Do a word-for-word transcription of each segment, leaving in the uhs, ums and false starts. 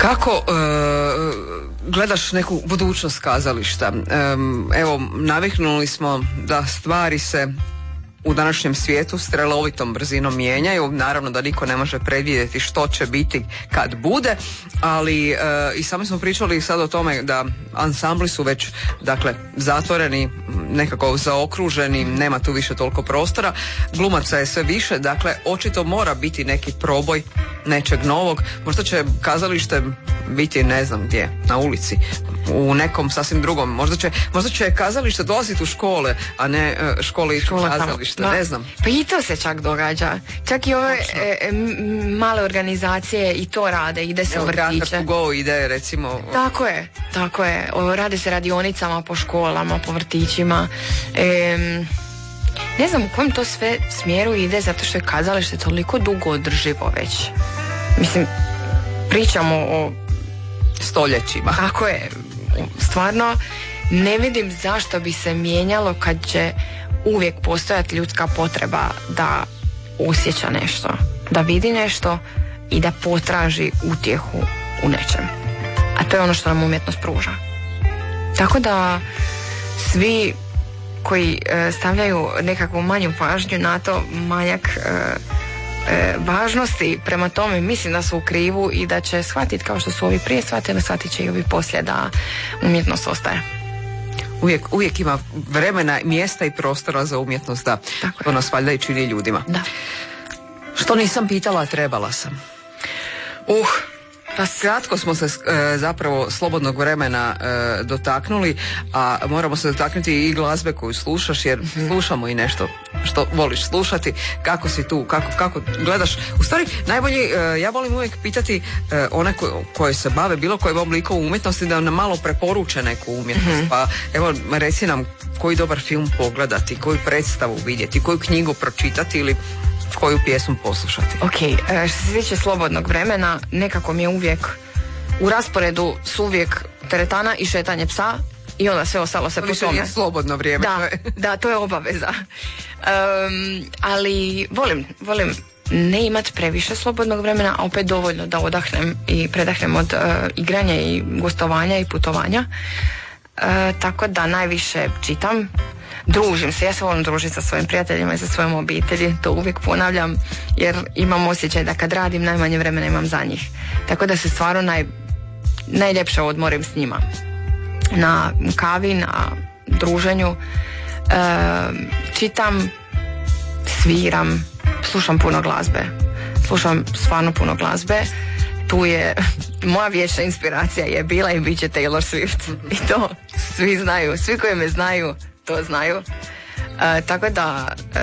Kako e, gledaš neku budućnost kazališta? E, evo, naviknuli smo da stvari se u današnjem svijetu strelovitom brzinom mijenjaju. Naravno da niko ne može predvidjeti što će biti kad bude, ali e, i sami smo pričali sad o tome da ansambli su već, dakle, zatvoreni, nekako zaokruženi, nema tu više toliko prostora, glumaca je sve više, dakle očito mora biti neki proboj nečeg novog. Možda će kazalište biti ne znam gdje, na ulici, u nekom sasvim drugom. Možda će, možda će kazalište dolaziti u škole, a ne škole i kazalište, no, ne znam. Pa i to se čak događa. Čak i ove e, e, male organizacije i to rade, ide se u vrtiće. Go ide, recimo. Tako je, tako je. O, rade se radionicama po školama, po vrtićima. E, ne znam u kojem to sve smjeru ide, zato što je kazalište toliko dugo održivo već. Mislim, pričamo o stoljećima. Tako je. Stvarno ne vidim zašto bi se mijenjalo kad će uvijek postojati ljudska potreba da osjeća nešto, da vidi nešto i da potraži utjehu u nečem. A to je ono što nam umjetnost pruža. Tako da svi koji e, stavljaju nekakvu manju pažnju na to, manjak e, e, važnosti prema tome, mislim da su u krivu i da će shvatiti kao što su ovi prije shvatili, shvatit će i ovi poslije da umjetnost ostaje. Uvijek, uvijek ima vremena, mjesta i prostora za umjetnost, da. To nas valjda i čini ljudima. Da. Što nisam pitala, a trebala sam. Uh, pa kratko smo se e, zapravo slobodnog vremena e, dotaknuli, a moramo se dotaknuti i glazbe koju slušaš, jer slušamo i nešto što voliš slušati. Kako si tu, kako, kako gledaš? U stvari, najbolje, e, ja volim uvijek pitati e, one ko, koje se bave bilo kojim oblikom umjetnosti da nam malo preporuče neku umjetnost. Mm-hmm. Pa evo, reci nam koji dobar film pogledati, koju predstavu vidjeti, koju knjigu pročitati ili koju pjesmu poslušati. Ok, što se tiče slobodnog vremena, nekako mi je uvijek u rasporedu su uvijek teretana i šetanje psa i onda sve ostalo se po tome. Je slobodno vrijeme. Da, da, to je obaveza. Um, ali volim, volim ne imati previše slobodnog vremena, a opet dovoljno da odahnem i predahnem od uh, igranja i gostovanja i putovanja. Uh, tako da najviše čitam. Družim se, ja se volim družiti sa svojim prijateljima i sa svojom obitelji, to uvijek ponavljam, jer imam osjećaj da kad radim najmanje vremena imam za njih. Tako da se stvarno naj, najljepše odmorim s njima. Na kavi, na druženju, e, čitam, sviram, slušam puno glazbe. Slušam stvarno puno glazbe. Tu je, moja vječna inspiracija je bila i bit će Taylor Swift. I to svi znaju, svi koji me znaju to znaju. E, tako da e,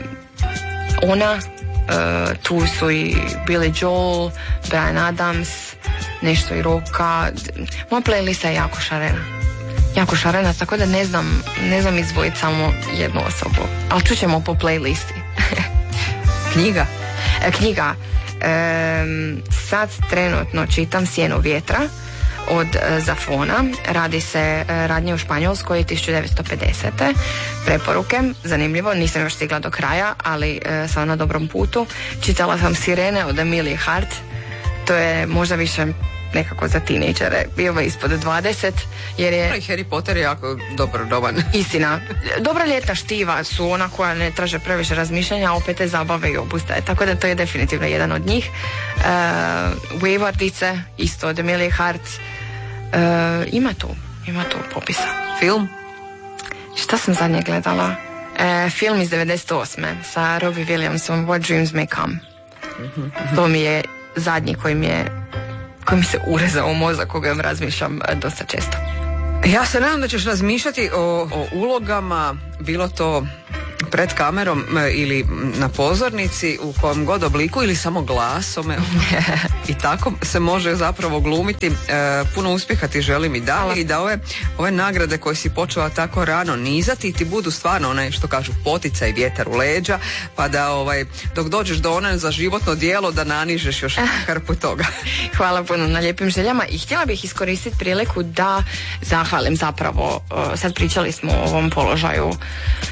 ona, e, tu su i Billy Joel, Bryan Adams, nešto i rocka. Moja playlista je jako šarena. Jako šarena, tako da ne znam, ne znam izdvojiti samo jednu osobu. Ali čućemo po playlisti. Knjiga? E, knjiga. E, sad trenutno čitam Sjenu vjetra od Zafona. Radi se radnje u Španjolskoj tisuću devetsto pedesete. Preporuke, zanimljivo, nisam još stigla do kraja, ali e, sam na dobrom putu. Čitala sam Sirene od Emilie Hart. To je možda više nekako za tinejdžere, bio je ispod dvadeset, jer je... Harry Potter je jako dobar roman. Istina. Dobra ljetna štiva su ona koja ne traže previše razmišljanja, a opet te zabave i obustaje. Tako da to je definitivno jedan od njih. Uh, Waveardice, isto od Emilie Hart. Uh, ima tu, ima tu popisa. Film? Šta sam zadnje gledala? Uh, film iz devedeset osme sa Robbie Williamsom, What Dreams May Come. Mm-hmm. To mi je zadnji koji mi je koji mi se urezao u mozak, koga razmišljam dosta često. Ja se nadam da ćeš razmišljati o, o ulogama, bilo to pred kamerom ili na pozornici, u kojem god obliku, ili samo glasom. I tako se može zapravo glumiti. E, puno uspjeha ti želim i dalje i da ove, ove nagrade koje si počela tako rano nizati ti budu stvarno onaj što kažu poticaj, vjetar u leđa, pa da ovaj, dok dođeš do one za životno djelo da nanižeš još hrpu toga. Hvala puno na lijepim željama i htjela bih iskoristiti priliku da zahvalim zapravo, sad pričali smo o ovom položaju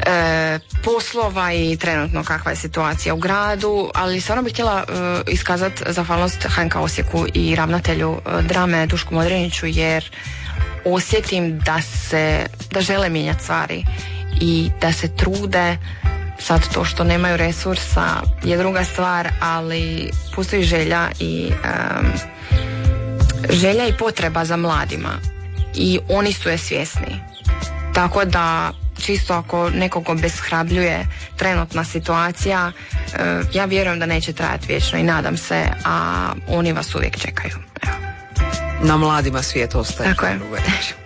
e, poslova i trenutno kakva je situacija u gradu, ali stvarno bih htjela e, iskazati zahvalnost H N K Osijeku i ravnatelju e, drame Dušku Modriniću, jer osjetim da se, da žele mijenjati stvari i da se trude. Sad to što nemaju resursa je druga stvar, ali postoji želja i um, želja i potreba za mladima i oni su je svjesni. Tako da čisto ako nekog obeshrabljuje trenutna situacija, uh, ja vjerujem da neće trajati vječno i nadam se, a oni vas uvijek čekaju. Evo. Na mladima svijet ostaje. Tako je.